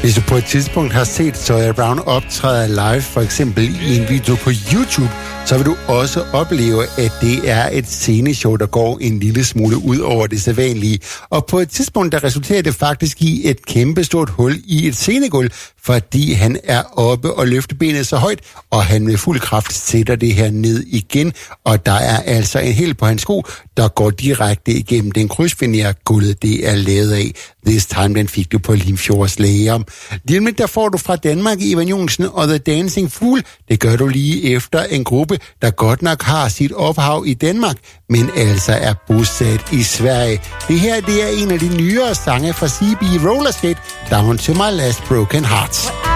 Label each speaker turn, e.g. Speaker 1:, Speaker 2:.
Speaker 1: Hvis du på et tidspunkt har set Sawyer Brown optræde live, for eksempel i en video på YouTube, så vil du også opleve, at det er et sceneshow, der går en lille smule ud over det sædvanlige. Og på et tidspunkt, der resulterer det faktisk i et kæmpestort hul i et scenegulv, fordi han er oppe og løfter benet så højt, og han med fuld kraft sætter det her ned igen. Og der er altså en hæl på hans sko, der går direkte igennem den krydsfiner gulvet, det er lavet af. This Time, den fik du på Limfjords Lager. Lige om lidt, der får du fra Danmark Ivan Joensen og The Dancing Fool. Det gør du lige efter en gruppe, der godt nok har sit ophav i Danmark, men altså er bosat i Sverige. Det her, det er en af de nyere sange fra CB Rollerskate, Down to My Last Broken Heart.